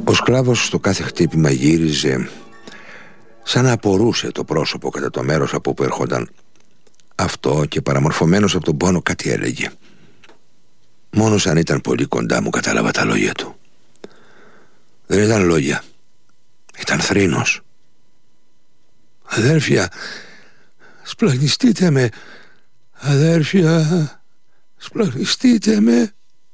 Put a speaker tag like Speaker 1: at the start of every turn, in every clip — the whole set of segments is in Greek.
Speaker 1: Ο σκλάβος στο κάθε χτύπημα γύριζε σαν να απορούσε το πρόσωπο κατά το μέρος από που έρχονταν αυτό και παραμορφωμένος από τον πόνο κάτι έλεγε. Μόνος αν ήταν πολύ κοντά μου κατάλαβα τα λόγια του. Δεν ήταν λόγια, ήταν θρήνος. «Αδέρφια, σπλαχνιστείτε με, αδέρφια, σπλαχνιστείτε με».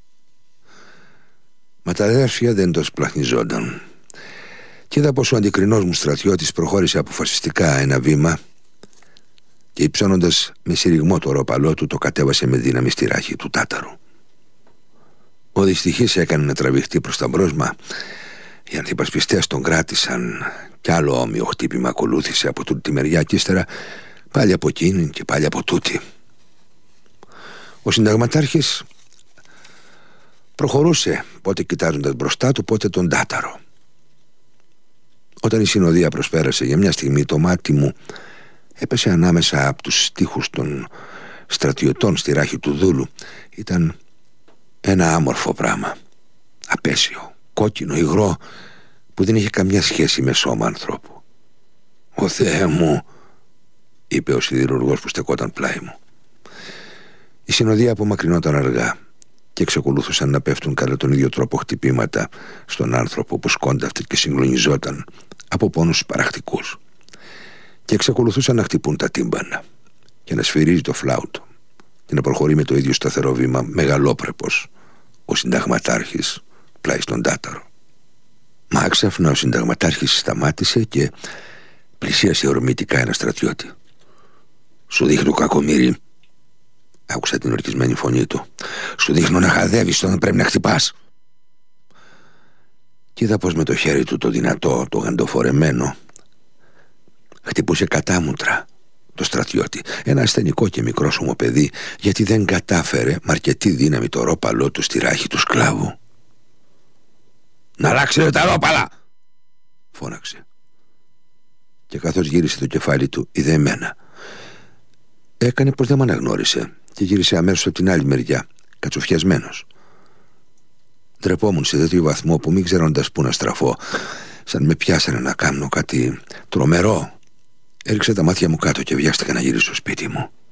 Speaker 1: Μα τα αδέρφια δεν το σπλαχνιζόνταν. Και είδα πως ο αντικρινός μου στρατιώτης προχώρησε αποφασιστικά ένα βήμα και υψώνοντας με συρριγμό το ρόπαλό του το κατέβασε με δύναμη στη ράχη του Τάταρου. Ο δυστυχής έκανε να τραβηχτεί προς τα μπρόσμα. Οι αντιπασπιστές τον κράτησαν κι άλλο όμοιο χτύπημα ακολούθησε από τούτη τη μεριά και ύστερα πάλι από εκείνη και πάλι από τούτη. Ο συνταγματάρχης προχωρούσε πότε κοιτάζοντας μπροστά του πότε τον Τάταρο. Όταν η συνοδεία προσπέρασε για μια στιγμή το μάτι μου έπεσε ανάμεσα από τους στίχους των στρατιωτών στη ράχη του δούλου. Ήταν ένα άμορφο πράγμα, απέσιο, κόκκινο, υγρό, που δεν είχε καμιά σχέση με σώμα ανθρώπου. «Ο Θεέ μου», είπε ο σιδηρουργός που στεκόταν πλάι μου. Η συνοδεία απομακρυνόταν αργά και εξακολουθούσαν να πέφτουν κατά τον ίδιο τρόπο χτυπήματα στον άνθρωπο που σκόνταυτε και συγκλονιζόταν από πόνους παραχτικούς, και εξακολουθούσαν να χτυπούν τα τύμπανα και να σφυρίζει το φλάουτο και να προχωρεί με το ίδιο σταθερό βήμα μεγαλόπρεπος ο συνταγματάρχης πλάι στον Τάταρο. Μα άξαφνα ο συνταγματάρχης σταμάτησε και πλησίασε ορμητικά ένα στρατιώτη. «Σου δείχνω, κακομοίρη», άκουσα την ορκισμένη φωνή του, «σου δείχνω να χαδεύεις όταν πρέπει να χτυπάς». Κι είδα πως με το χέρι του το δυνατό, το γαντοφορεμένο, χτυπούσε κατάμουτρα το στρατιώτη, ένα ασθενικό και μικρόσωμο παιδί, γιατί δεν κατάφερε με αρκετή δύναμη το ρόπαλό του στη ράχη του σκλάβου. «Να αλλάξετε τα ρόπαλα», φώναξε. Και καθώς γύρισε το κεφάλι του, είδε εμένα. Έκανε πως δεν μ' αναγνώρισε και γύρισε αμέσως από την άλλη μεριά, κατσοφιασμένος. Ντρεπόμουν σε τέτοιο βαθμό που μην ξέροντας πού να στραφώ, σαν με πιάσανε να κάνω κάτι τρομερό. Έριξα τα μάτια μου κάτω και βιάστηκα να γυρίσω στο σπίτι μου.